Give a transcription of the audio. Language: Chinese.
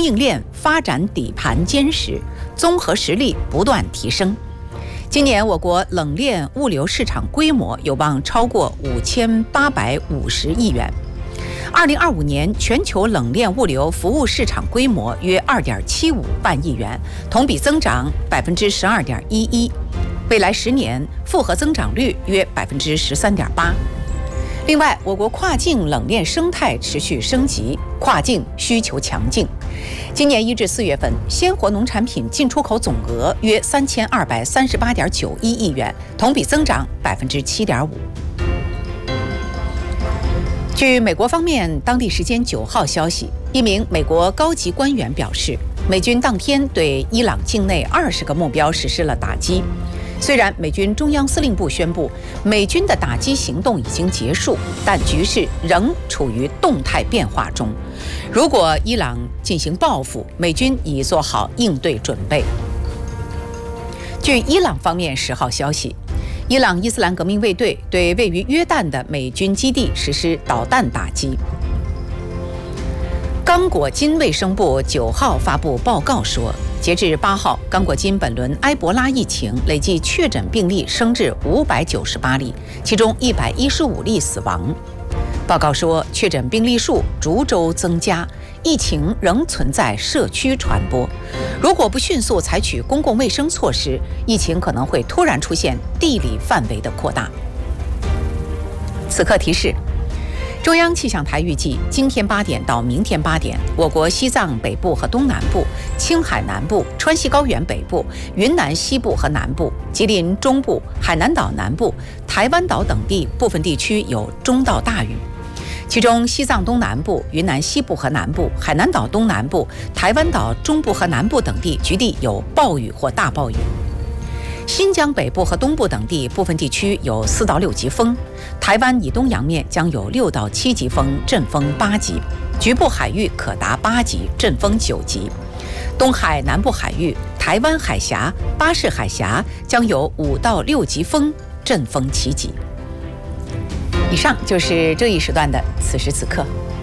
应链发展底盘坚实，综合实力不断提升。今年我国冷链物流市场规模有望超过5850亿元。2025年全球冷链物流服务市场规模约2.75万亿元，同比增长12.11%。未来10年复合增长率约13.8%。另外，我国跨境冷链生态持续升级，跨境需求强劲。今年1至4月份，鲜活农产品进出口总额约3238.91亿元，同比增长7.5%。据美国方面当地时间9号消息，一名美国高级官员表示，美军当天对伊朗境内20个目标实施了打击。虽然美军中央司令部宣布美军的打击行动已经结束，但局势仍处于动态变化中。如果伊朗进行报复，美军已做好应对准备。据伊朗方面10号消息，伊朗伊斯兰革命卫队对位于约旦的美军基地实施导弹打击。刚果金卫生部9号发布报告说，截至8号，刚果金本轮埃博拉疫情累计确诊病例升至598例，其中115例死亡。报告说，确诊病例数逐周增加，疫情仍存在社区传播。如果不迅速采取公共卫生措施，疫情可能会突然出现地理范围的扩大。此刻提示：中央气象台预计，今天8点到明天8点，我国西藏北部和东南部、青海南部、川西高原北部、云南西部和南部、吉林中部、海南岛南部、台湾岛等地部分地区有中到大雨。其中，西藏东南部、云南西部和南部、海南岛东南部、台湾岛中部和南部等地局地有暴雨或大暴雨。新疆北部和东部等地部分地区有4到6级风，台湾以东洋面将有6到7级风，阵风8级，局部海域可达8级，阵风9级。东海南部海域、台湾海峡、巴士海峡将有5到6级风，阵风7级。以上就是这一时段的此时此刻。